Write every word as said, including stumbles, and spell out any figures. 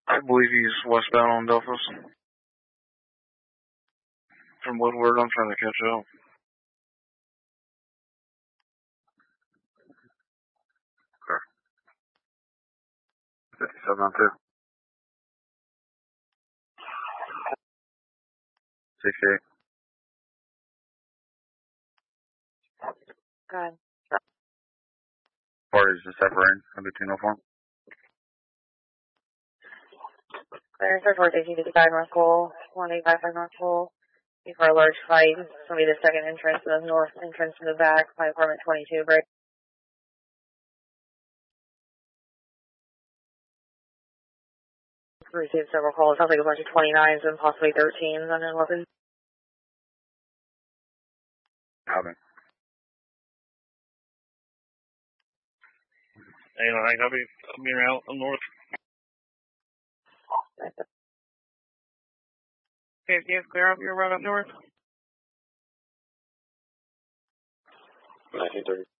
I believe he's westbound on Delphos. From Woodward, I'm trying to catch up. Okay. fifty-seven on two. sixty-eight. Good. Parties just separating in between oh four. Clearance report eighteen fifty-five North Pole, one eight five five North Pole. Before a large fight, it's going to be the second entrance to the north entrance in the back, my apartment twenty-two, break. Received several calls, sounds like a bunch of twenty-nines and possibly thirteens on an weapon. Copy. eight oh nine, copy. I'm here out on north. Okay, you clear up your road up north? nineteen thirty.